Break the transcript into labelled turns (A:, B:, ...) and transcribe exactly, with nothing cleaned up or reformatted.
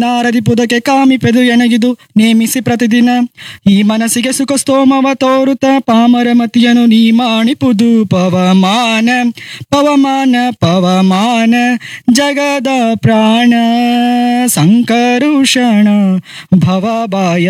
A: ನಾರದಿಪುದಕ್ಕೆ ಕಾಮಿಪೆದು ಎಣಗಿದು ನೇಮಿಸಿ ಪ್ರತಿದಿನ ಈ ಮನಸ್ಸಿಗೆ ಸುಖ ಸ್ತೋಮವ ತೋರುತ್ತ ಪಾಮರ ಮತಿಯನು ನೀ ಮಾಣಿಪುದು ಪವಮಾನ ಪವಮಾನ ಪವಮಾನ ಜಗದ ಪ್ರಾಣ ಸಂಕರುಷಣ ಭವಭಯ